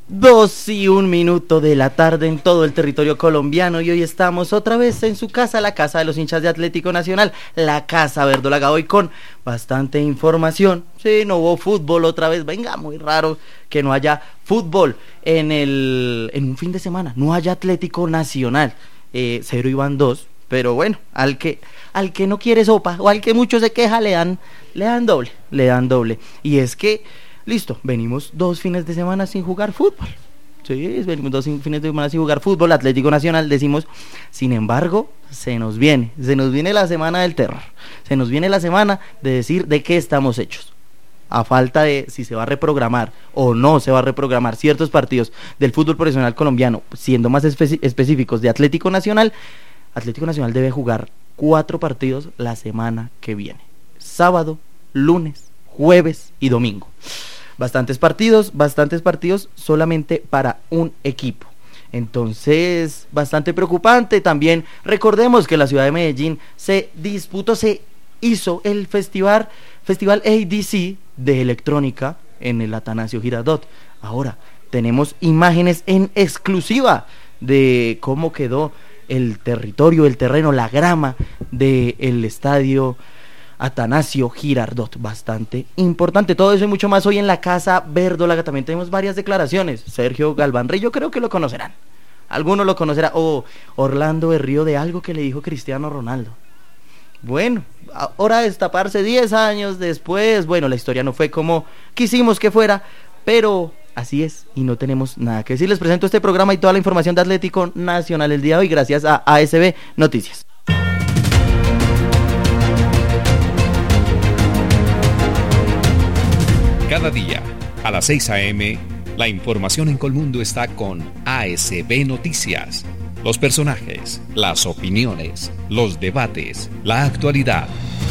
2:01 de la tarde en todo el territorio colombiano y hoy estamos otra vez en su casa, la casa de los hinchas de Atlético Nacional, la casa verdolaga, hoy con bastante información. Sí, no hubo fútbol otra vez, venga, muy raro que no haya fútbol en un fin de semana, no haya Atlético Nacional, 0 y van 2, pero bueno, al que no quiere sopa o al que mucho se queja le dan doble, y es que listo, venimos 2 fines de semana sin jugar fútbol. Sí, venimos 2 fines de semana sin jugar fútbol. Atlético Nacional, decimos, sin embargo, se nos viene la semana del terror. Se nos viene la semana de decir de qué estamos hechos. A falta de si se va a reprogramar o no se va a reprogramar ciertos partidos del fútbol profesional colombiano, siendo más específicos de Atlético Nacional debe jugar 4 partidos la semana que viene. Sábado, lunes, jueves y domingo. Bastantes partidos solamente para un equipo. Entonces, bastante preocupante. También recordemos que la ciudad de Medellín se hizo el festival ADC de electrónica en el Atanasio Girardot. Ahora, tenemos imágenes en exclusiva de cómo quedó el territorio, el terreno, la grama del estadio Atanasio Girardot, bastante importante. Todo eso y mucho más hoy en la casa verdolaga. También tenemos varias declaraciones. Sergio Galván-Rey, yo creo que lo conocerán, algunos lo conocerán, o Orlando Berrío, de algo que le dijo Cristiano Ronaldo. Bueno, ahora destaparse 10 años después. Bueno, la historia no fue como quisimos que fuera, pero así es, y no tenemos nada que decir. Les presento este programa y toda la información de Atlético Nacional el día de hoy gracias a ASB Noticias. Cada día, a las 6 a.m., la información en Colmundo está con ASB Noticias. Los personajes, las opiniones, los debates, la actualidad.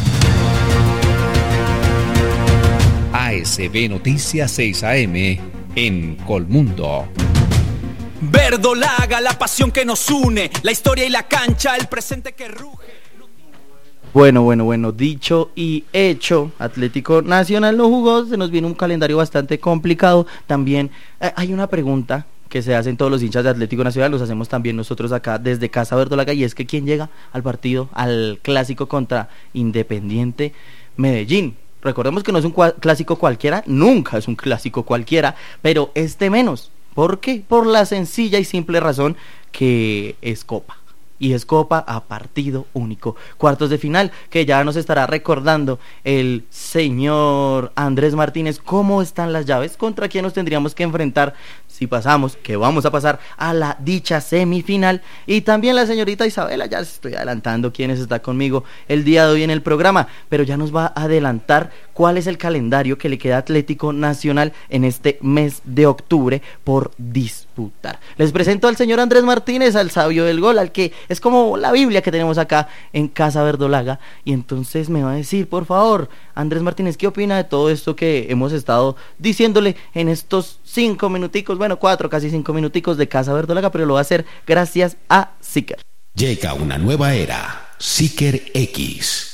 ASB Noticias 6 a.m. en Colmundo. Verdolaga, la pasión que nos une, la historia y la cancha, el presente que ruge. Bueno, dicho y hecho, Atlético Nacional no jugó, se nos viene un calendario bastante complicado. También hay una pregunta que se hacen todos los hinchas de Atlético Nacional, los hacemos también nosotros acá desde Casa Verdolaga, y es que ¿quién llega al partido, al clásico contra Independiente Medellín? Recordemos que no es un clásico cualquiera, nunca es un clásico cualquiera, pero este menos. ¿Por qué? Por la sencilla y simple razón que es Copa. Y es Copa a partido único. Cuartos de final, que ya nos estará recordando el señor Andrés Martínez cómo están las llaves, contra quién nos tendríamos que enfrentar si pasamos, que vamos a pasar a la dicha semifinal. Y también la señorita Isabela, ya estoy adelantando quiénes está conmigo el día de hoy en el programa, pero ya nos va a adelantar cuál es el calendario que le queda a Atlético Nacional en este mes de octubre por disputar. Les presento al señor Andrés Martínez, al sabio del gol, al que es como la Biblia que tenemos acá en Casa Verdolaga, y entonces me va a decir, por favor, Andrés Martínez, ¿qué opina de todo esto que hemos estado diciéndole en estos 5 minuticos, bueno, 4, casi 5 minuticos de Casa Verdolaga, pero lo va a hacer gracias a Seeker. Llega una nueva era, Seeker X.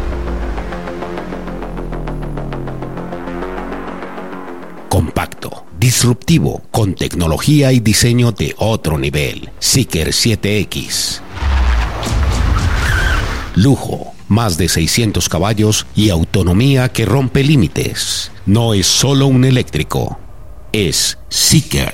Compacto, disruptivo, con tecnología y diseño de otro nivel. Seeker 7X. Lujo, más de 600 caballos y autonomía que rompe límites. No es solo un eléctrico, es Seeker.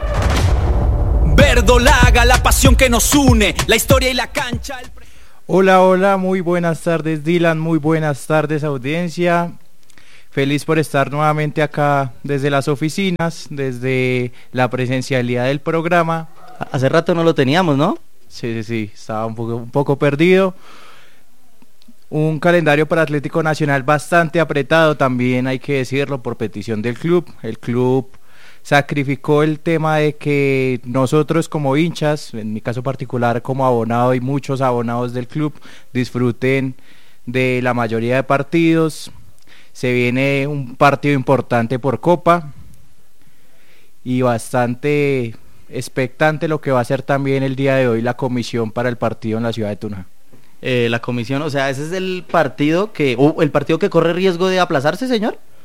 Verdolaga, la pasión que nos une, la historia y la cancha. Hola, muy buenas tardes Dylan, muy buenas tardes audiencia. Feliz por estar nuevamente acá desde las oficinas, desde la presencialidad del programa. Hace rato no lo teníamos, ¿no? Sí, estaba un poco perdido. Un calendario para Atlético Nacional bastante apretado, también hay que decirlo, por petición del club. El club sacrificó el tema de que nosotros como hinchas, en mi caso particular como abonado y muchos abonados del club, disfruten de la mayoría de partidos. Se viene un partido importante por Copa y bastante expectante lo que va a ser también el día de hoy la comisión para el partido en la ciudad de Tunja. La comisión, o sea, ese es el partido que corre riesgo de aplazarse, señor.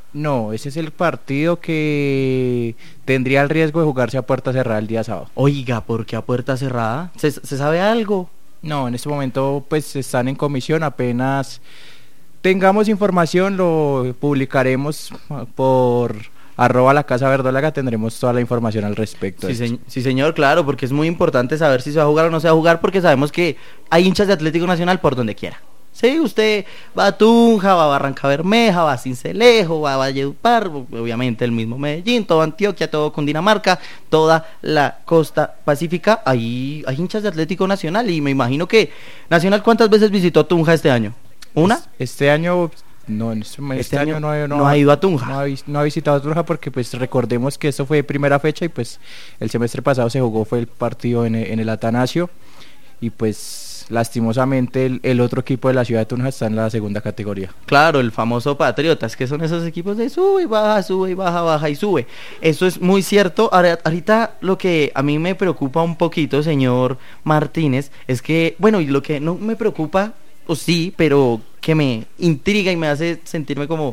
No, ese es el partido que tendría el riesgo de jugarse a puerta cerrada el día sábado. Oiga, ¿por qué a puerta cerrada? ¿Se sabe algo? No, en este momento pues están en comisión, apenas tengamos información lo publicaremos por @la Casa Verdolaga, tendremos toda la información al respecto. Sí, señor, claro, porque es muy importante saber si se va a jugar o no se va a jugar, porque sabemos que hay hinchas de Atlético Nacional por donde quiera. Sí, usted va a Tunja, va a Barranca Bermeja, va a Sincelejo, va a Valledupar, obviamente el mismo Medellín, todo Antioquia, todo Cundinamarca, toda la costa pacífica, hay hinchas de Atlético Nacional, y me imagino que Nacional, ¿cuántas veces visitó Tunja este año? ¿Una? Este año no, este año no ha ido a Tunja. No ha visitado Tunja porque pues recordemos que esto fue primera fecha y pues el semestre pasado se jugó, fue el partido en el Atanasio, y pues lastimosamente el otro equipo de la ciudad de Tunja está en la segunda categoría. Claro, el famoso Patriotas, que son esos equipos de sube y baja, baja y sube. Eso es muy cierto. Ahorita lo que a mí me preocupa un poquito, señor Martínez, es que, bueno, y lo que no me preocupa, o sí, pero que me intriga y me hace sentirme como,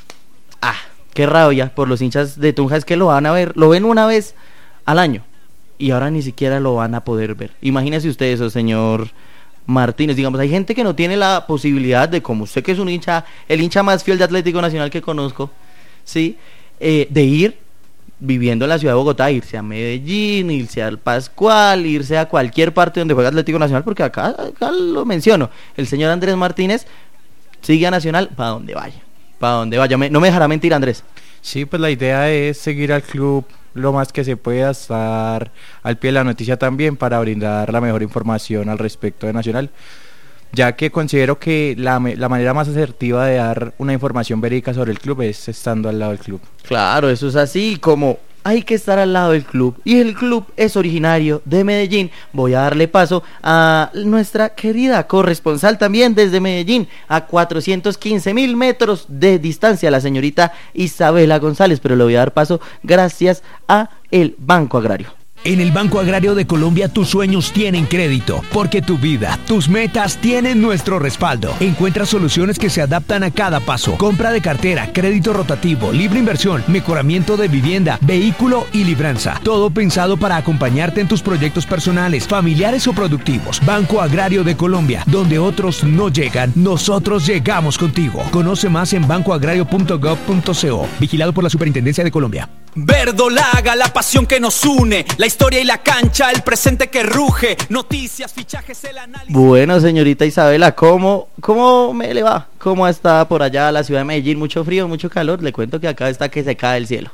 qué rabia por los hinchas de Tunja, es que lo ven una vez al año y ahora ni siquiera lo van a poder ver. Imagínese usted eso, señor Martínez. Digamos, hay gente que no tiene la posibilidad de, como usted, que es un hincha, el hincha más fiel de Atlético Nacional que conozco, ¿sí? De ir viviendo en la ciudad de Bogotá, irse a Medellín, irse al Pascual, irse a cualquier parte donde juega Atlético Nacional, porque acá lo menciono, el señor Andrés Martínez sigue a Nacional para donde vaya, no me dejará mentir, Andrés. Sí, pues la idea es seguir al club lo más que se pueda, estar al pie de la noticia también para brindar la mejor información al respecto de Nacional, ya que considero que la manera más asertiva de dar una información verídica sobre el club es estando al lado del club. Claro, eso es así, como hay que estar al lado del club, y el club es originario de Medellín. Voy a darle paso a nuestra querida corresponsal también desde Medellín, a 415.000 metros de distancia, la señorita Isabela González, pero le voy a dar paso gracias a el Banco Agrario. En el Banco Agrario de Colombia tus sueños tienen crédito, porque tu vida, tus metas tienen nuestro respaldo. Encuentra soluciones que se adaptan a cada paso. Compra de cartera, crédito rotativo, libre inversión, mejoramiento de vivienda, vehículo y libranza. Todo pensado para acompañarte en tus proyectos personales, familiares o productivos. Banco Agrario de Colombia, donde otros no llegan, nosotros llegamos contigo. Conoce más en bancoagrario.gov.co. Vigilado por la Superintendencia de Colombia. Verdolaga, la pasión que nos une, la historia y la cancha, el presente que ruge, noticias, fichajes, el análisis. Bueno, señorita Isabela, ¿cómo me le va? ¿Cómo está por allá la ciudad de Medellín? ¿Mucho frío, mucho calor? Le cuento que acá está que se cae el cielo.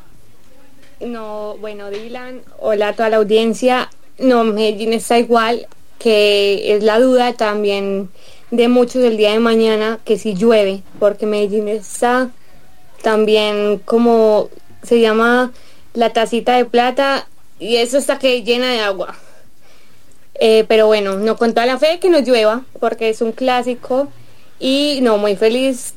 No, bueno, Dylan, hola a toda la audiencia. No, Medellín está igual, que es la duda también de muchos el día de mañana, que si llueve, porque Medellín está también como se llama la tacita de plata, y eso está que llena de agua. Pero bueno, no con toda la fe que nos llueva, porque es un clásico, y no, muy feliz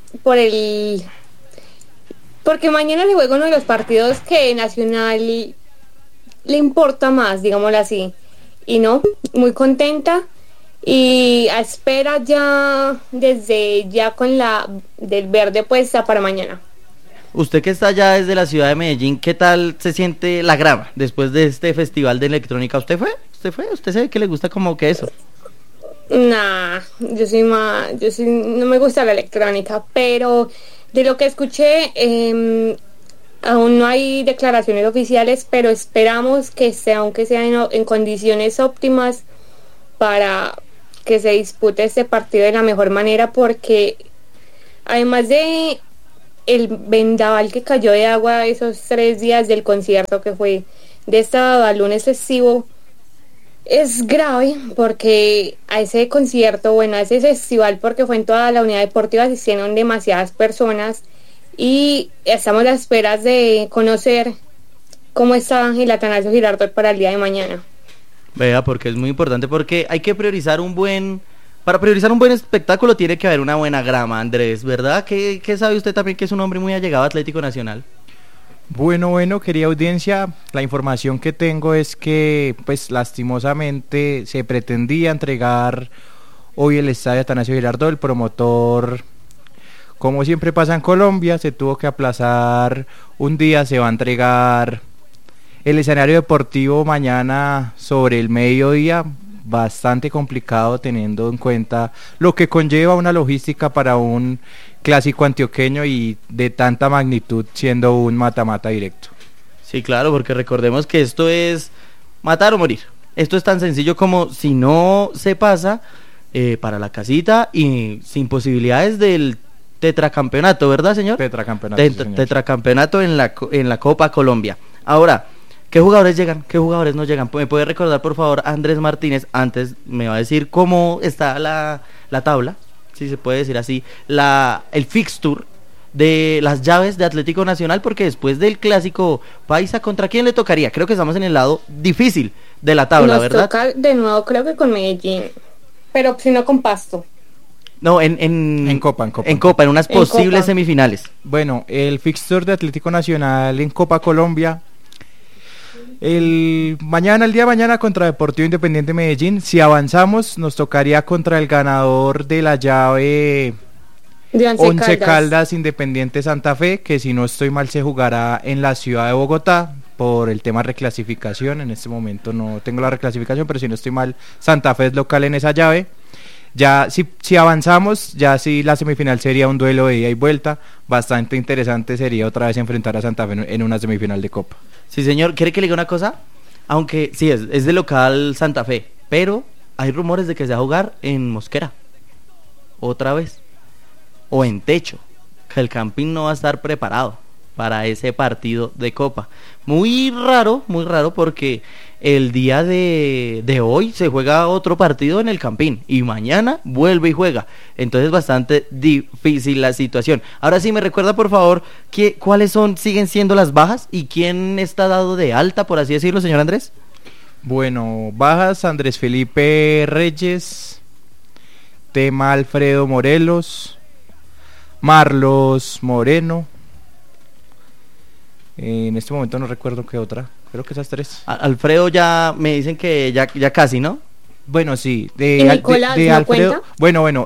porque mañana le juega uno de los partidos que Nacional le importa más, digámoslo así, y no, muy contenta y a espera ya desde ya con la del verde puesta para mañana. Usted que está allá desde la ciudad de Medellín, ¿qué tal se siente la grama después de este festival de electrónica? ¿Usted fue? ¿Usted sabe que le gusta como que eso? Nah, no me gusta la electrónica, pero de lo que escuché, aún no hay declaraciones oficiales, pero esperamos que sea, aunque sea en condiciones óptimas, para que se dispute este partido de la mejor manera, porque además de el vendaval que cayó de agua esos 3 días del concierto, que fue de sábado a lunes festivo, es grave porque a ese concierto, bueno, a ese festival, porque fue en toda la unidad deportiva, asistieron demasiadas personas, y estamos a las esperas de conocer cómo está el Atanasio Girardot para el día de mañana. Vea, porque es muy importante, porque hay que priorizar para priorizar un buen espectáculo tiene que haber una buena grama, Andrés, ¿verdad? ¿Qué sabe usted también, que es un hombre muy allegado a Atlético Nacional? Bueno, querida audiencia, la información que tengo es que, pues, lastimosamente se pretendía entregar hoy el estadio Atanasio Girardot. El promotor como siempre pasa en Colombia, se tuvo que aplazar un día, se va a entregar el escenario deportivo mañana sobre el mediodía, bastante complicado teniendo en cuenta lo que conlleva una logística para un clásico antioqueño y de tanta magnitud siendo un mata-mata directo. Sí, claro, porque recordemos que esto es matar o morir. Esto es tan sencillo como si no se pasa para la casita y sin posibilidades del tetracampeonato, ¿verdad, señor? Tetracampeonato, sí, señor. Tetracampeonato en la Copa Colombia. Ahora, ¿qué jugadores llegan? ¿Qué jugadores no llegan? ¿Me puede recordar, por favor, Andrés Martínez? Antes me va a decir cómo está la tabla, si se puede decir así, el fixture de las llaves de Atlético Nacional, porque después del clásico paisa, ¿contra quién le tocaría? Creo que estamos en el lado difícil de la tabla, Nos ¿verdad? toca de nuevo, creo que con Medellín, pero si no con Pasto. No, en Copa, en unas En posibles Copa. semifinales. Bueno, el fixture de Atlético Nacional en Copa Colombia, el día de mañana contra Deportivo Independiente Medellín. Si avanzamos, nos tocaría contra el ganador de la llave De Once Caldas Independiente Santa Fe, que si no estoy mal se jugará en la ciudad de Bogotá por el tema reclasificación. En este momento no tengo la reclasificación, pero si no estoy mal, Santa Fe es local en esa llave. Ya si avanzamos, ya si la semifinal sería un duelo de ida y vuelta. Bastante interesante sería otra vez enfrentar a Santa Fe en una semifinal de Copa. Sí, señor, ¿quiere que le diga una cosa? Aunque sí, es de local Santa Fe, pero hay rumores de que se va a jugar en Mosquera, otra vez, o en Techo, que el Campín no va a estar preparado para ese partido de Copa. Muy raro, porque el día de hoy se juega otro partido en el Campín y mañana vuelve y juega. Entonces bastante difícil la situación. Ahora sí, me recuerda por favor cuáles siguen siendo las bajas y quién está dado de alta, por así decirlo, señor Andrés. Bueno, bajas: Andrés Felipe Reyes, tema Alfredo Morelos, Marlos Moreno. En este momento no recuerdo qué otra. Creo que esas tres. Alfredo ya me dicen que ya casi, ¿no? Bueno, sí. ¿Y Nicolás no Alfredo. cuenta? Bueno.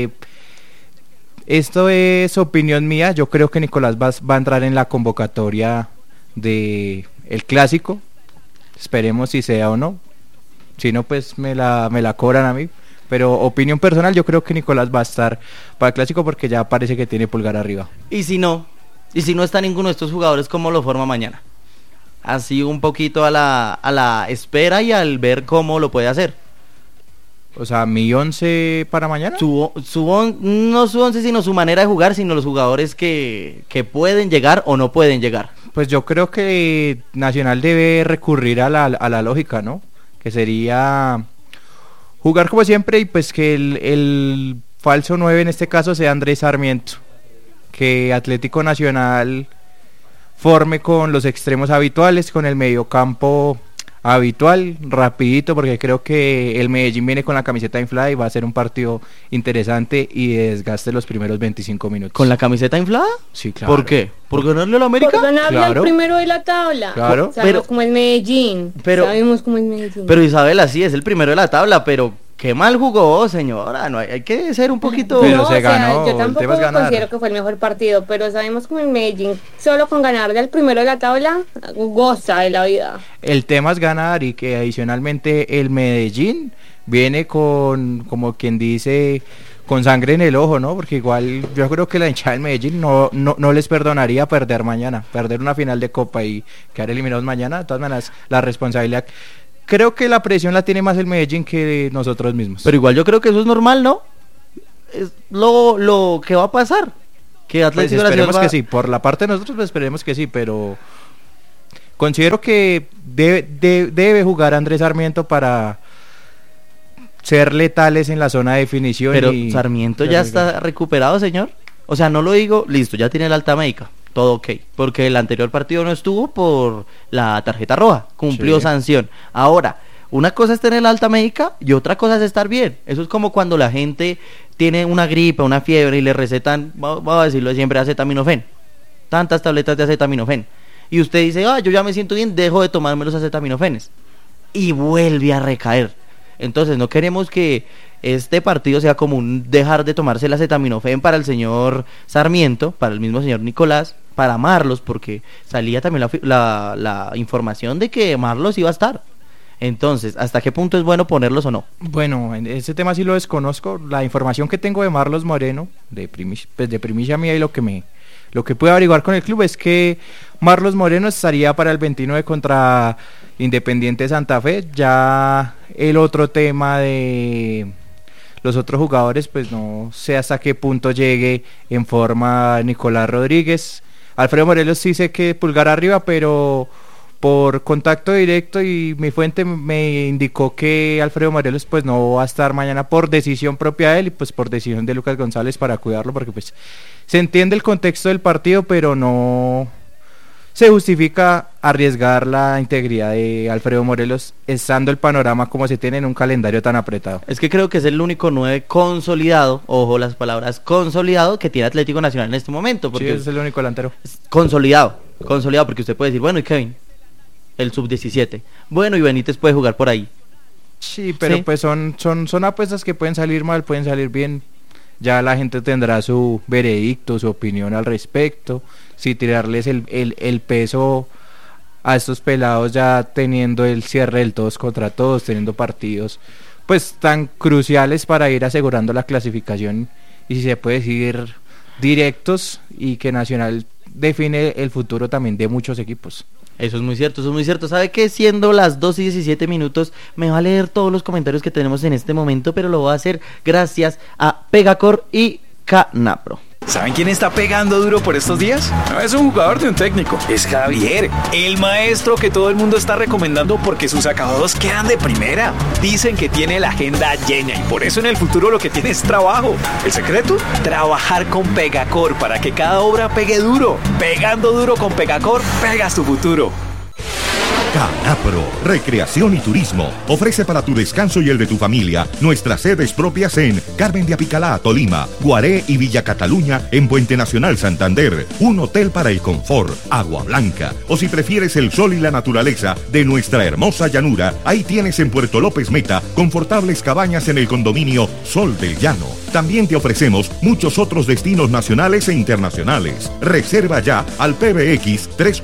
Esto es opinión mía. Yo creo que Nicolás va a entrar en la convocatoria de el clásico. Esperemos si sea o no. Si no, pues me la cobran a mí. Pero opinión personal, yo creo que Nicolás va a estar para el clásico porque ya parece que tiene pulgar arriba. Y si no está ninguno de estos jugadores, ¿cómo lo forma mañana? Así un poquito a la espera y al ver cómo lo puede hacer. O sea, mi 11 para mañana. No su 11, sino su manera de jugar, sino los jugadores que pueden llegar o no pueden llegar. Pues yo creo que Nacional debe recurrir a la lógica, ¿no? Que sería jugar como siempre y pues que el falso 9 en este caso sea Andrés Sarmiento. Que Atlético Nacional forme con los extremos habituales, con el mediocampo habitual, rapidito, porque creo que el Medellín viene con la camiseta inflada y va a ser un partido interesante y de desgaste los primeros 25 minutos. ¿Con la camiseta inflada? Sí, claro. ¿Por qué? ¿Por ganarle a la América? Por ganarle Claro. al primero de la tabla. Claro. Sabemos cómo es Medellín. Sabemos cómo es Medellín. Pero Isabela sí es el primero de la tabla, pero qué mal jugó, señora. No hay que ser un poquito. Pero se ganó, yo el tampoco tema es ganar. considero que fue el mejor partido, pero sabemos cómo en Medellín, solo con ganarle al primero de la tabla, goza de la vida. El tema es ganar y que adicionalmente el Medellín viene con, como quien dice, con sangre en el ojo, ¿no? Porque igual yo creo que la hinchada del Medellín no les perdonaría perder mañana, perder una final de Copa y quedar eliminados mañana. De todas maneras, la responsabilidad, creo que la presión la tiene más el Medellín que nosotros mismos. Pero igual yo creo que eso es normal, ¿no? Es lo que va a pasar. Que Pues Atlético esperemos Nacional que sí, por la parte de nosotros pues esperemos que sí, pero considero que debe jugar Andrés Sarmiento para ser letales en la zona de definición. Pero y Sarmiento ya está recuperado, señor. O sea, no lo digo, listo, ya tiene la alta médica, todo ok. Porque el anterior partido no estuvo por la tarjeta roja, cumplió Sí. sanción. Ahora, una cosa es tener la alta médica y otra cosa es estar bien. Eso es como cuando la gente tiene una gripe, una fiebre y le recetan, vamos a decirlo siempre, acetaminofén. Tantas tabletas de acetaminofén. Y usted dice, yo ya me siento bien, dejo de tomarme los acetaminofenes. Y vuelve a recaer. Entonces no queremos que este partido sea como un dejar de tomarse el acetaminofén para el señor Sarmiento, para el mismo señor Nicolás, para Marlos, porque salía también la información de que Marlos iba a estar. Entonces, ¿hasta qué punto es bueno ponerlos o no? Bueno, en ese tema sí lo desconozco. La información que tengo de Marlos Moreno, de primicia mía, y lo que puedo averiguar con el club es que Marlos Moreno estaría para el 29 contra Independiente Santa Fe. Ya el otro tema de los otros jugadores, pues no sé hasta qué punto llegue en forma Nicolás Rodríguez. Alfredo Morelos sí sé que pulgar arriba, pero por contacto directo y mi fuente me indicó que Alfredo Morelos pues no va a estar mañana por decisión propia de él y pues por decisión de Lucas González para cuidarlo, porque pues se entiende el contexto del partido, pero no se justifica arriesgar la integridad de Alfredo Morelos estando el panorama como se tiene en un calendario tan apretado. Es que creo que es el único 9 consolidado, ojo las palabras, consolidado, que tiene Atlético Nacional en este momento. Porque sí, es el único delantero. Consolidado, porque usted puede decir, bueno, ¿y Kevin? El sub-17. Bueno, y Benítez puede jugar por ahí. Sí, pero ¿sí? Pues son apuestas que pueden salir mal, pueden salir bien. Ya la gente tendrá su veredicto, su opinión al respecto. Si tirarles el peso a estos pelados ya teniendo el cierre del todos contra todos, teniendo partidos pues tan cruciales para ir asegurando la clasificación. Y si se puede decir directos, y que Nacional define el futuro también de muchos equipos. Eso es muy cierto, ¿Sabe qué? Siendo las 2:17, me va a leer todos los comentarios que tenemos en este momento, pero lo voy a hacer gracias a Pegacor y Canapro. ¿Saben quién está pegando duro por estos días? No es un jugador de un técnico, es Javier, el maestro que todo el mundo está recomendando porque sus acabados quedan de primera. Dicen que tiene la agenda llena y por eso en el futuro lo que tiene es trabajo. ¿El secreto? Trabajar con Pegacor para que cada obra pegue duro. Pegando duro con Pegacor, pegas tu futuro. Canapro, Recreación y Turismo, ofrece para tu descanso y el de tu familia nuestras sedes propias en Carmen de Apicalá, Tolima, Guaré y Villa Cataluña en Puente Nacional, Santander, un hotel para el confort, agua blanca, o si prefieres el sol y la naturaleza de nuestra hermosa llanura, ahí tienes en Puerto López Meta confortables cabañas en el condominio Sol del Llano. También te ofrecemos muchos otros destinos nacionales e internacionales. Reserva ya al PBX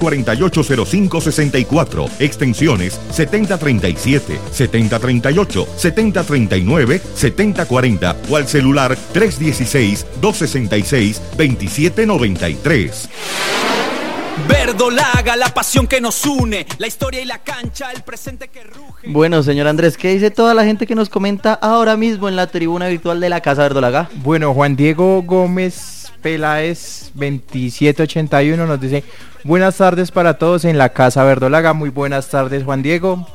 3480564, extensiones 7037, 7038, 7039, 7040 o al celular 316-266-2793. Verdolaga, la pasión que nos une, la historia y la cancha, el presente que ruge. Bueno, señor Andrés, ¿qué dice toda la gente que nos comenta ahora mismo en la tribuna virtual de la Casa Verdolaga? Bueno, Juan Diego Gómez Peláez 2781 nos dice: buenas tardes para todos en la Casa Verdolaga. Muy buenas tardes, Juan Diego.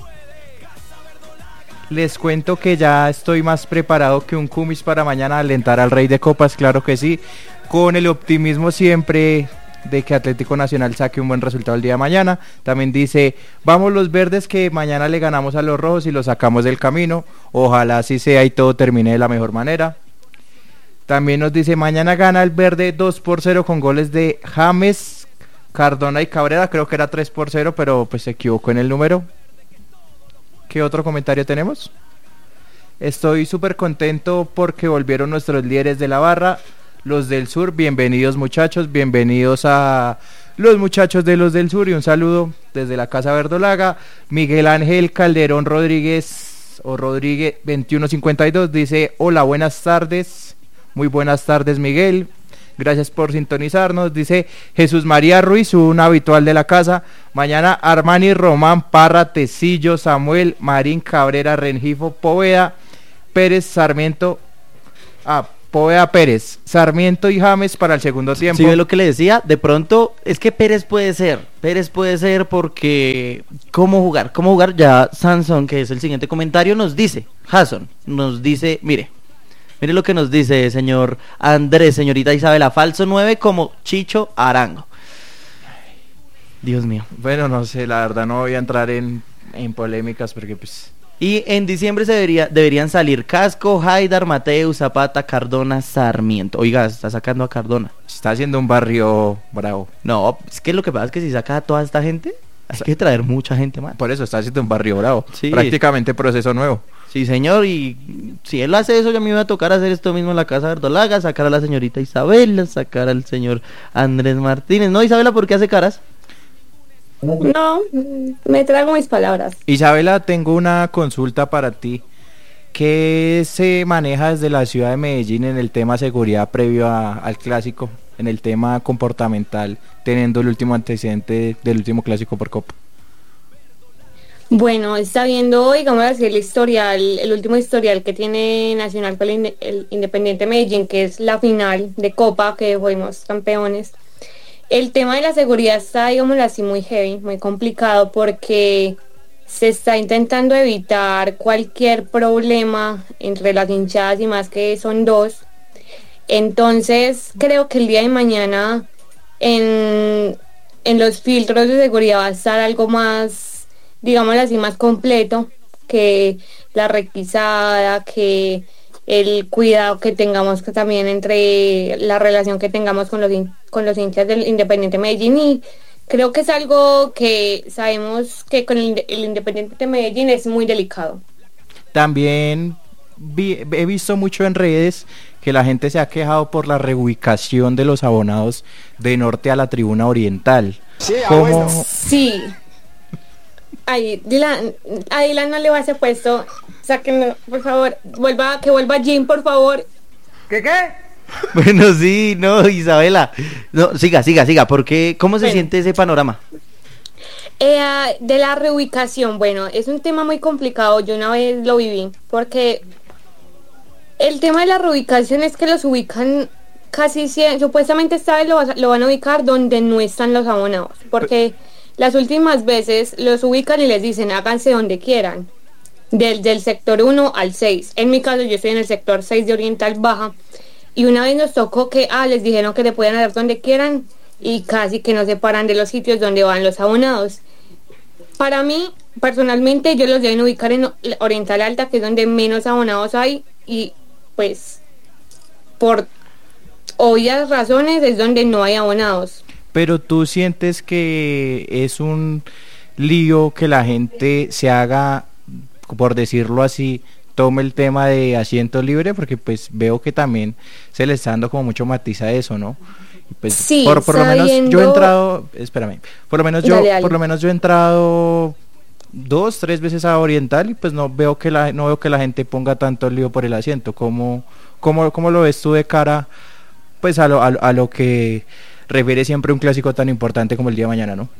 Les cuento que ya estoy más preparado que un cumis para mañana alentar al Rey de Copas, claro que sí, con el optimismo siempre de que Atlético Nacional saque un buen resultado el día de mañana. También dice: vamos los verdes, que mañana le ganamos a los rojos y los sacamos del camino. Ojalá así sea y todo termine de la mejor manera. También nos dice: mañana gana el verde 2-0 con goles de James, Cardona y Cabrera. Creo que era 3-0, pero pues se equivocó en el número. ¿Qué otro comentario tenemos? Estoy súper contento porque volvieron nuestros líderes de la barra, los del sur. Bienvenidos, muchachos, bienvenidos a los muchachos de los del sur, y un saludo desde la Casa Verdolaga. Miguel Ángel Calderón Rodríguez, o Rodríguez 2152, dice: hola, buenas tardes. Muy buenas tardes, Miguel, gracias por sintonizarnos. Dice Jesús María Ruiz, un habitual de la casa: mañana Armani, Román, Parra, Tecillo, Samuel, Marín, Cabrera, Rengifo, Poveda, Pérez, Sarmiento, Poveda, Pérez, Sarmiento y James para el segundo tiempo. ¿Sí ve lo que le decía? De pronto, es que Pérez puede ser porque ¿cómo jugar? Ya Sansón, que es el siguiente comentario, nos dice, Jason, nos dice, mire lo que nos dice señor Andrés, señorita Isabela: falso 9 como Chicho Arango. Dios mío. Bueno, no sé, la verdad no voy a entrar en polémicas porque pues... Y en diciembre deberían salir Casco, Haidar, Mateus, Zapata, Cardona, Sarmiento. Oiga, está sacando a Cardona. Está haciendo un barrio bravo. No, es que lo que pasa es que si saca a toda esta gente, hay que traer mucha gente más. Por eso está haciendo un barrio bravo. Sí. Prácticamente proceso nuevo. Sí, señor, y si él hace eso, ya me iba a tocar hacer esto mismo en la casa verdolaga, sacar a la señorita Isabela, sacar al señor Andrés Martínez. ¿No, Isabela, por qué hace caras? No, me trago mis palabras. Isabela, tengo una consulta para ti. ¿Qué se maneja desde la ciudad de Medellín en el tema seguridad previo al clásico, en el tema comportamental, teniendo el último antecedente del último clásico por Copa? Bueno, está viendo, digamos así, el último historial que tiene Nacional con el Independiente Medellín, que es la final de Copa, que fuimos campeones. El tema de la seguridad está, digamos así, muy heavy, muy complicado, porque se está intentando evitar cualquier problema entre las hinchadas, y más que son dos. Entonces, creo que el día de mañana en los filtros de seguridad va a estar algo más, digámoslo así, más completo, que la requisada, que el cuidado que tengamos también entre la relación que tengamos con los hinchas del Independiente Medellín. Y creo que es algo que sabemos que con el Independiente Medellín es muy delicado. También he visto mucho en redes que la gente se ha quejado por la reubicación de los abonados de norte a la tribuna oriental. Sí, bueno. Sí. Ay, a Dylan no le va a hacer puesto. Sáquenlo, por favor. Que vuelva Jim, por favor. ¿Qué? Bueno, sí, no, Isabela. No, siga. ¿Por qué? ¿Cómo se siente ese panorama? De la reubicación, bueno, es un tema muy complicado. Yo una vez lo viví, porque el tema de la reubicación es que los ubican casi siempre, supuestamente esta vez lo van a ubicar donde no están los abonados, porque las últimas veces los ubican y les dicen háganse donde quieran, del sector 1 al 6. En mi caso yo estoy en el sector 6 de Oriental Baja, y una vez nos tocó que les dijeron que le podían hacer donde quieran y casi que no se paran de los sitios donde van los abonados. Para mí, personalmente, yo los deben ubicar en Oriental Alta, que es donde menos abonados hay, y pues por obvias razones es donde no hay abonados. Pero tú sientes que es un lío que la gente se haga, por decirlo así, tome el tema de asiento libre, porque pues veo que también se le está dando como mucho matiz a eso, ¿no? Pues sí, por lo menos yo he entrado, por lo menos yo he entrado 2-3 veces a Oriental y pues no veo que la gente ponga tanto lío por el asiento. ¿Cómo lo ves tú de cara pues a lo que refiere siempre un clásico tan importante como el día de mañana, ¿no?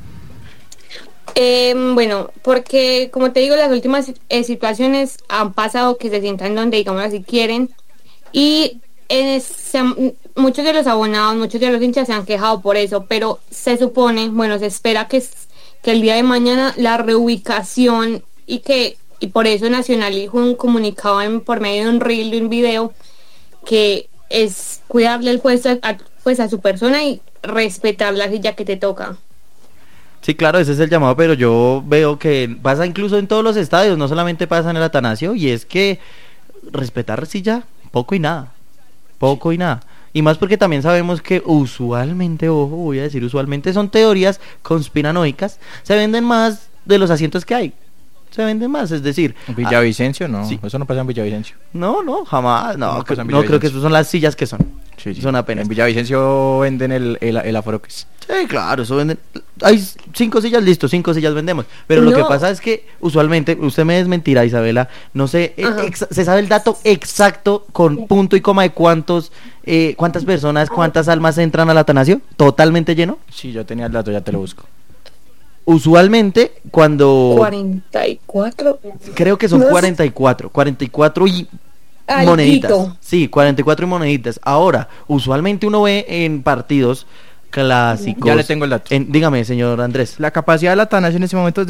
Bueno, porque como te digo, las últimas situaciones han pasado que se sientan donde, digamos así, quieren, y muchos de los abonados, muchos de los hinchas se han quejado por eso, pero se supone, bueno, se espera que el día de mañana la reubicación, y por eso Nacional dijo un comunicado por medio de un reel, de un video, que es cuidarle el puesto a su persona y respetar la silla que te toca. Sí, claro, ese es el llamado, pero yo veo que pasa incluso en todos los estadios, no solamente pasa en el Atanasio, y es que respetar silla, poco y nada. Y más porque también sabemos que usualmente, ojo, voy a decir usualmente, son teorías conspiranoicas, se venden más de los asientos que hay. Se venden más, es decir... Villavicencio, no, sí. Eso no pasa en Villavicencio. No, jamás, no creo que eso son las sillas que son. Sí. Son apenas. En Villavicencio venden el aforo que es. Sí, claro, eso venden. Hay 5 sillas, listo, 5 sillas vendemos. Pero lo que pasa es que usualmente, usted me desmentirá, Isabela, no sé, se sabe el dato exacto con punto y coma de cuántas personas, cuántas almas entran al Atanasio, totalmente lleno. Sí, yo tenía el dato, ya te lo busco. Usualmente cuando... 44. Creo que son 44 y... moneditas. Sí, 44 y moneditas. Ahora, usualmente uno ve en partidos clásicos. Ya le tengo el dato. Dígame, señor Andrés. La capacidad de la Atanasio en ese momento es de